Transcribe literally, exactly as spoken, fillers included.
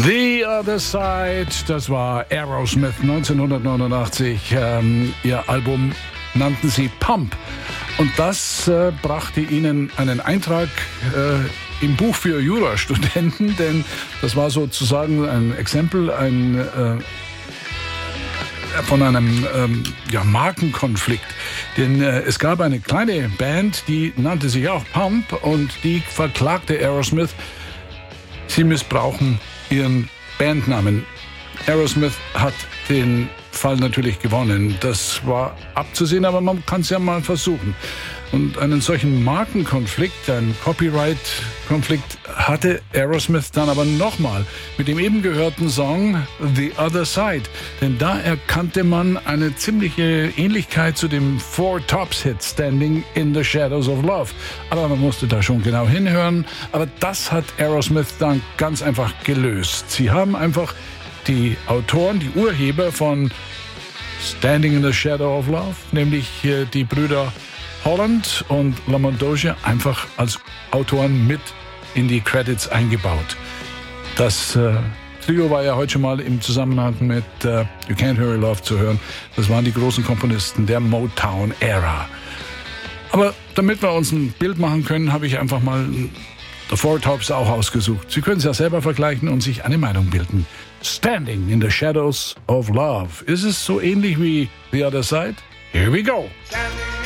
The Other Side, das war Aerosmith neunzehnhundertneunundachtzig. Ähm, ihr Album nannten sie Pump. Und das äh, brachte ihnen einen Eintrag äh, im Buch für Jurastudenten, denn das war sozusagen ein Exempel ein, äh, von einem ähm, ja, Markenkonflikt. Denn äh, es gab eine kleine Band, die nannte sich auch Pump und die verklagte Aerosmith, sie missbrauchen ihren Bandnamen. Aerosmith hat den Fall natürlich gewonnen. Das war abzusehen, aber man kann es ja mal versuchen. Und einen solchen Markenkonflikt, einen Copyright-Konflikt hatte Aerosmith dann aber nochmal mit dem eben gehörten Song The Other Side. Denn da erkannte man eine ziemliche Ähnlichkeit zu dem Four Tops-Hit Standing in the Shadows of Love. Aber man musste da schon genau hinhören. Aber das hat Aerosmith dann ganz einfach gelöst. Sie haben einfach die Autoren, die Urheber von Standing in the Shadow of Love, nämlich die Brüder Holland und Lamont Dozier, einfach als Autoren mit in die Credits eingebaut. Das äh, Trio war ja heute schon mal im Zusammenhang mit äh, You Can't Hurry Love zu hören. Das waren die großen Komponisten der Motown-Ära. Aber damit wir uns ein Bild machen können, habe ich einfach mal The Four Tops auch ausgesucht. Sie können es ja selber vergleichen und sich eine Meinung bilden. Standing in the Shadows of Love. Ist es so ähnlich wie The Other Side? Here we go.